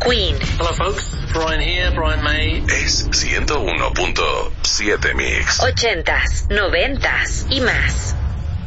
Queen. Hello folks, Brian here, Brian May. Es 101.7 Mix. 80s, 90s y más.